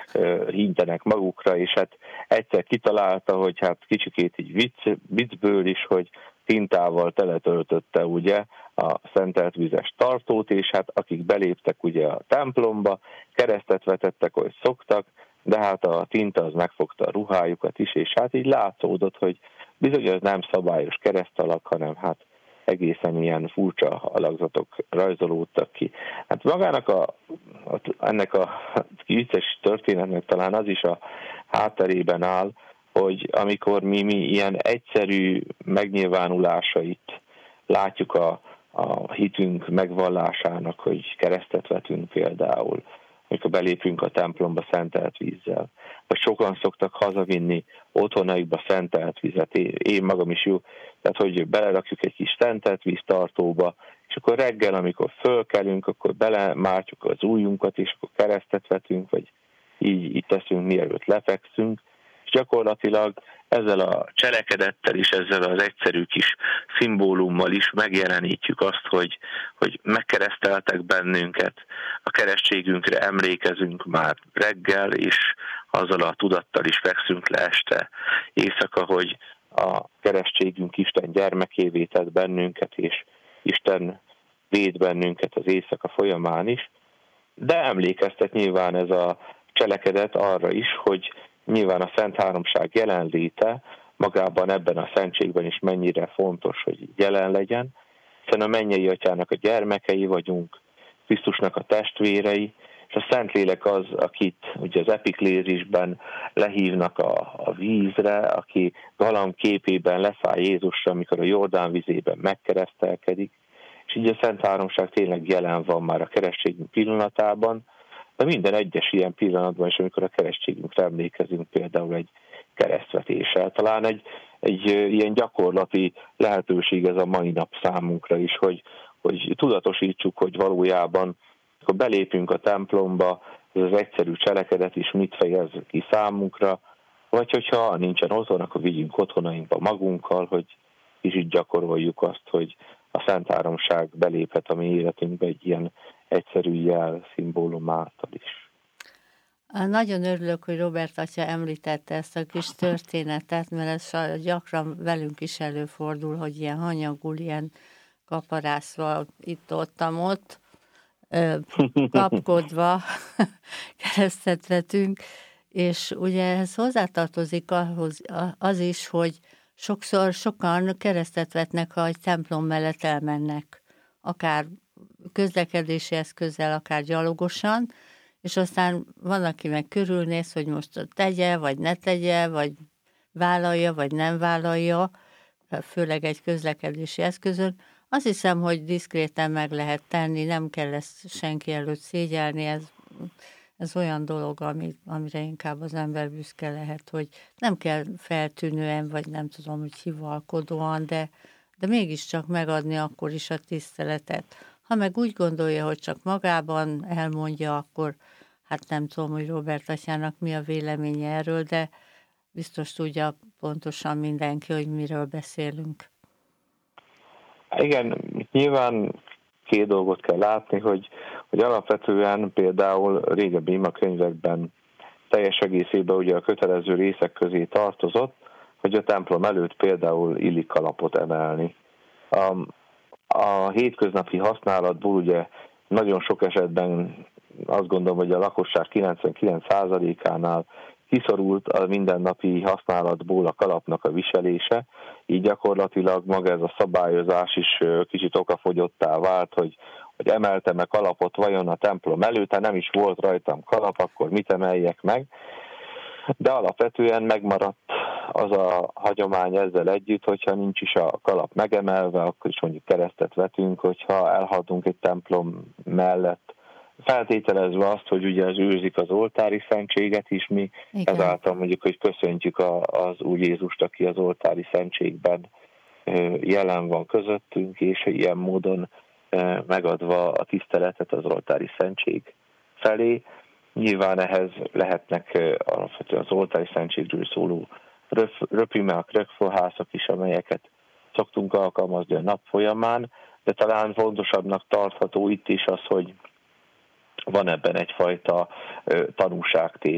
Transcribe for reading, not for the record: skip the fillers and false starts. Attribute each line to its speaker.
Speaker 1: hintenek magukra, és hát egyszer kitalálta, hogy hát kicsikét így viccből is, hogy tintával teletöltötte ugye a szentelt vizes tartót, és hát akik beléptek ugye a templomba, keresztet vetettek, hogy szoktak, de hát a tinta az megfogta a ruhájukat is, és hát így látszódott, hogy bizony ez nem szabályos keresztalak, hanem hát egészen ilyen furcsa alakzatok rajzolódtak ki. Hát magának ennek a vicces történetnek talán az is a hátterében áll, hogy amikor mi ilyen egyszerű megnyilvánulásait látjuk a hitünk megvallásának, hogy keresztet vetünk például, amikor belépünk a templomba szentelt vízzel, vagy sokan szoktak hazavinni otthonaikba szentelt vizet, én magam is jó, tehát hogy belerakjuk egy kis szentelt víztartóba, és akkor reggel, amikor fölkelünk, akkor belemártjuk az ujjunkat, és akkor keresztet vetünk, vagy így teszünk, mielőtt lefekszünk, és gyakorlatilag ezzel a cselekedettel is, ezzel az egyszerű kis szimbólummal is megjelenítjük azt, hogy megkereszteltek bennünket, a keresztségünkre emlékezünk már reggel, és azzal a tudattal is fekszünk le este éjszaka, hogy a keresztségünk Isten gyermekévé tett bennünket, és Isten véd bennünket az éjszaka folyamán is. De emlékeztet nyilván ez a cselekedet arra is, hogy nyilván a Szent Háromság jelenléte magában ebben a szentségben is mennyire fontos, hogy jelen legyen, hiszen a mennyei Atyának a gyermekei vagyunk, Krisztusnak a testvérei, és a Szentlélek az, akit ugye az epiklézisben lehívnak a vízre, aki galamb képében leszáll Jézusra, amikor a Jordán vizében megkeresztelkedik, és így a Szent Háromság tényleg jelen van már a keresztségünk pillanatában, de minden egyes ilyen pillanatban is, amikor a keresztségünkre emlékezünk, például egy keresztvetéssel. Talán egy ilyen gyakorlati lehetőség ez a mai nap számunkra is, hogy tudatosítsuk, hogy valójában, akkor belépünk a templomba, ez az egyszerű cselekedet is mit fejez ki számunkra, vagy hogyha nincsen otthon, akkor vigyünk otthonainkba magunkkal, hogy kicsit gyakoroljuk azt, hogy a Szent Háromság beléphet a mi életünkbe egy ilyen egyszerű jel, szimbólum által is.
Speaker 2: Nagyon örülök, hogy Robert atya említette ezt a kis történetet, mert ez gyakran velünk is előfordul, hogy ilyen hanyagul, ilyen kaparászva itt-ott, kapkodva keresztet vetünk, és ugye ez hozzátartozik ahhoz az is, hogy sokszor sokan keresztet vetnek, ha egy templom mellett elmennek, akár közlekedési eszközzel, akár gyalogosan, és aztán van, aki meg körülnéz, hogy most tegye, vagy ne tegye, vagy vállalja, vagy nem vállalja, főleg egy közlekedési eszközön. Azt hiszem, hogy diszkréten meg lehet tenni, nem kell ezt senki előtt szégyelni, ez olyan dolog, amire inkább az ember büszke lehet, hogy nem kell feltűnően, vagy nem tudom, hogy hivalkodóan, de mégiscsak megadni akkor is a tiszteletet. Ha meg úgy gondolja, hogy csak magában elmondja, akkor hát nem tudom, hogy Robert atyának mi a véleménye erről, de biztos tudja pontosan mindenki, hogy miről beszélünk.
Speaker 1: Igen, nyilván két dolgot kell látni, hogy alapvetően például régebbi imakönyvekben teljes egészében ugye a kötelező részek közé tartozott, hogy a templom előtt például illik kalapot emelni. A hétköznapi használatból ugye nagyon sok esetben azt gondolom, hogy a lakosság 99%-ánál kiszorult a mindennapi használatból a kalapnak a viselése, így gyakorlatilag maga ez a szabályozás is kicsit okafogyottá vált, hogy emeltem-e kalapot vajon a templom előtt, ha nem is volt rajtam kalap, akkor mit emeljek meg. De alapvetően megmaradt az a hagyomány ezzel együtt, hogyha nincs is a kalap megemelve, akkor is mondjuk keresztet vetünk, hogyha elhaladunk egy templom mellett, feltételezve azt, hogy ugye az őrzik az oltári szentséget is mi, igen. Ezáltal mondjuk, hogy köszöntjük az Úr Jézust, aki az oltári szentségben jelen van közöttünk, és ilyen módon megadva a tiszteletet az oltári szentség felé. Nyilván ehhez lehetnek alapvetően az oltári szentségről szóló röpimek, rökfőházak is, amelyeket szoktunk alkalmazni a nap folyamán, de talán fontosabbnak tartható itt is az, hogy van ebben egyfajta tanúságtétel.